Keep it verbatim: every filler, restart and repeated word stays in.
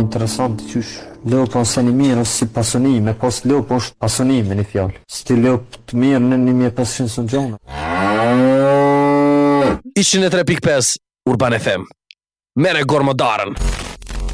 interesant, qysh lopa ose një mirë ose si pasonime, pas lopa është pasonime një fjallë. Si ti lop të mirë në një mje pesëqind së gjona. Ishin e tre pikë pesë Urban F M. Mere gormodarën.